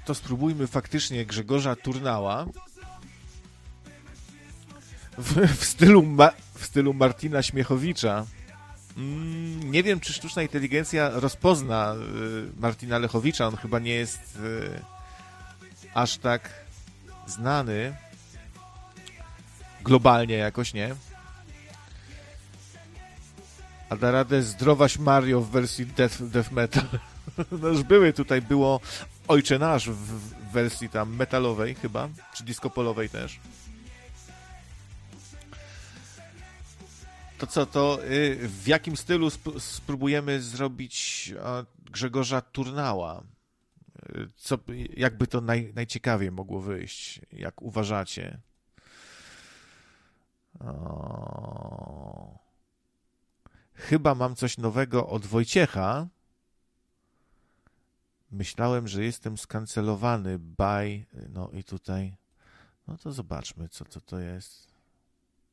to spróbujmy faktycznie Grzegorza Turnała w stylu Martina Śmiechowicza. Nie wiem, czy sztuczna inteligencja rozpozna Martina Lechowicza. On chyba nie jest aż tak znany globalnie jakoś, nie? A da radę Zdrowaś Mario w wersji death metal. No już było Ojcze Nasz w wersji tam metalowej chyba, czy disco-polowej też. To co, w jakim stylu spróbujemy zrobić Grzegorza Turnała? Jakby to najciekawiej mogło wyjść? Jak uważacie? Chyba mam coś nowego od Wojciecha. Myślałem, że jestem skancelowany by... No i tutaj... No to zobaczmy, co to jest.